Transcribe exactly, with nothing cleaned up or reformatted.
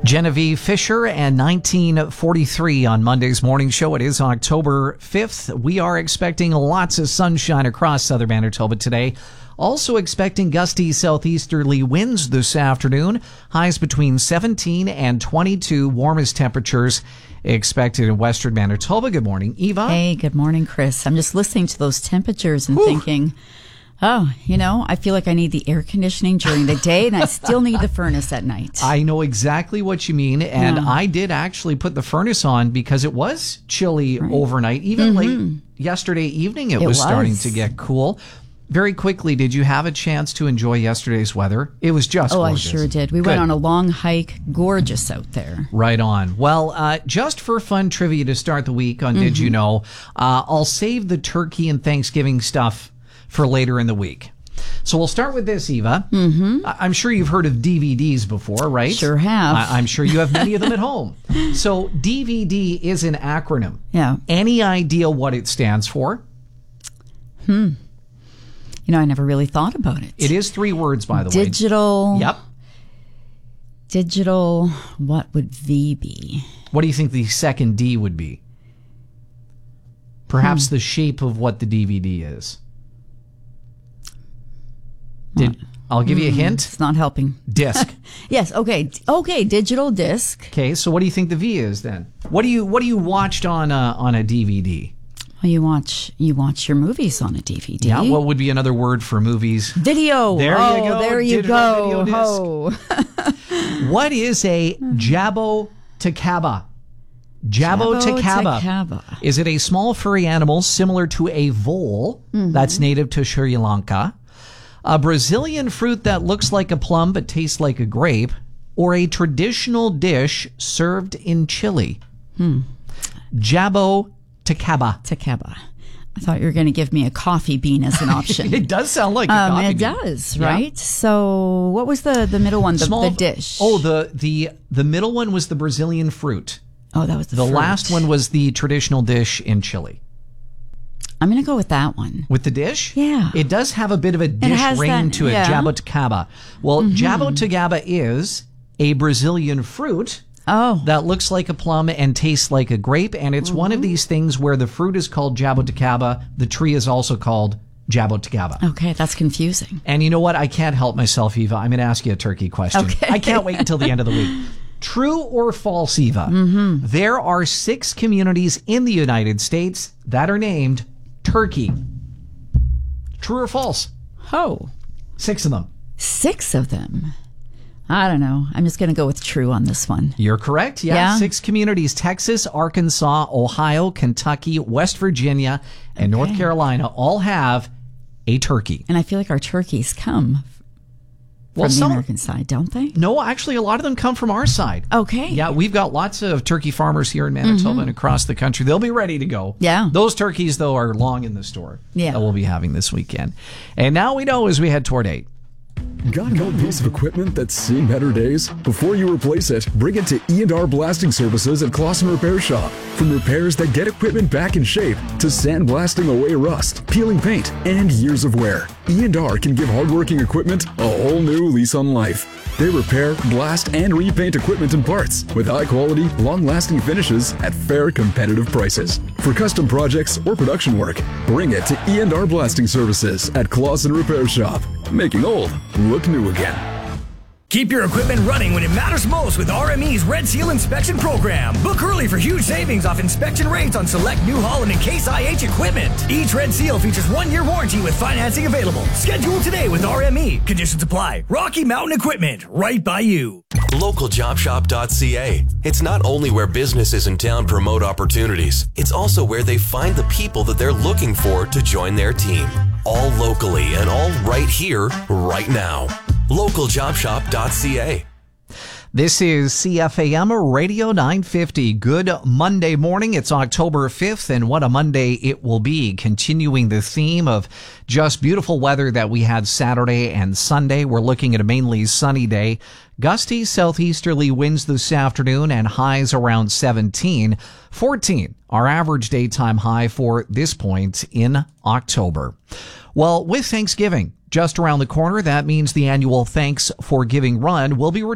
Genevieve Fisher and nineteen forty-three on Monday's morning show. It is October fifth. We are expecting lots of sunshine across southern Manitoba today. Also expecting gusty southeasterly winds this afternoon. Highs between seventeen and twenty-two. Warmest temperatures expected in western Manitoba. Good morning, Eva. Hey, good morning, Chris. I'm just listening to those temperatures and Whew. thinking, oh, you know, I feel like I need the air conditioning during the day and I still need the furnace at night. I know exactly what you mean. And Yeah. I did actually put the furnace on because it was chilly Right. overnight. Even Mm-hmm. late yesterday evening, it, It was, was. starting to get cool. Very quickly, did you have a chance to enjoy yesterday's weather? It was just Oh, gorgeous. I sure did. We Good. went on a long hike. Gorgeous out there. Right on. Well, uh, just for fun trivia to start the week on Did Mm-hmm. You Know, uh, I'll save the turkey and Thanksgiving stuff for later in the week. So we'll start with this, Eva. Mm-hmm. I'm sure you've heard of D V Ds before, right? Sure have. I- I'm sure you have many of them at home. So D V D is an acronym. Yeah. Any idea what it stands for? You know, I never really thought about it. It is three words, by the Digital. way. Yep. Digital. What would V be? What do you think the second D would be? Perhaps the shape of what the D V D is. Did I'll give you a hint? It's not helping. Disc. Yes. Okay. Okay. Digital disc. Okay, so what do you think the V is then? What do you what do you watched on a, on a D V D? Well, you watch you watch your movies on a D V D. Yeah, what would be another word for movies? Video. There oh, you go. There you Digital go. video disc. Oh. What is a jabo takaba? Jabo takaba. Takaba. Is it a small furry animal similar to a vole that's native to Sri Lanka? A Brazilian fruit that looks like a plum but tastes like a grape? Or a traditional dish served in Chile? Hmm. Jabo takaba. Takaba. I thought you were going to give me a coffee bean as an option. It does sound like a Um, coffee it bean. does, Yeah. right? So, what was the, the middle one? The, Small- the dish. Oh, the, the, the middle one was the Brazilian fruit. oh, that was the The fruit. last one was the traditional dish in Chile. I'm going to go with that one. With the dish? Yeah. It does have a bit of a dish has ring that- to it, yeah. jaboticaba. Well, jaboticaba is a Brazilian fruit Oh, that looks like a plum and tastes like a grape, and it's one of these things where the fruit is called jaboticaba, the tree is also called jaboticaba. okay. That's confusing. And you know what? I can't help myself, Eva. I'm going to ask you a turkey question. Okay. I can't wait until the end of the week. True or false, Eva? Mm-hmm. There are six communities in the United States that are named Turkey. True or false? Oh, Six of them. six of them. I don't know. I'm just going to go with true on this one. You're correct. Yeah. Yeah. Six communities: Texas, Arkansas, Ohio, Kentucky, West Virginia, and North Okay. Carolina all have a turkey. And I feel like our turkeys come from Well, the some- American side, don't they? No, actually, a lot of them come from our side. Okay. Yeah, we've got lots of turkey farmers here in Manitoba and across the country. They'll be ready to go. Yeah. Those turkeys, though, are long in the store Yeah. that we'll be having this weekend. And now we know as we head toward eight. Got an old piece of equipment that's seen better days? Before you replace it, bring it to E and R Blasting Services at Clausen Repair Shop. From repairs that get equipment back in shape to sandblasting away rust, peeling paint, and years of wear, E and R can give hardworking equipment a whole new lease on life. They repair, blast, and repaint equipment and parts with high-quality, long-lasting finishes at fair, competitive prices. For custom projects or production work, bring it to E and R Blasting Services at Clausen Repair Shop, making old look new again. Keep your equipment running when it matters most with R M E's Red Seal Inspection Program. Book early for huge savings off inspection rates on select New Holland and Case I H equipment. Each Red Seal features one-year warranty with financing available. Schedule today with R M E. Conditions apply. Rocky Mountain Equipment, right by you. local job shop dot c a. It's not only where businesses in town promote opportunities, it's also where they find the people that they're looking for to join their team. All locally and all right here, right now. local job shop dot c a. This is C F A M Radio nine fifty. Good Monday morning. It's October fifth, and what a Monday it will be. Continuing the theme of just beautiful weather that we had Saturday and Sunday. We're looking at a mainly sunny day. Gusty southeasterly winds this afternoon and highs around seventeen. fourteen, our average daytime high for this point in October. Well, with Thanksgiving just around the corner, that means the annual Thanks for Giving Run will be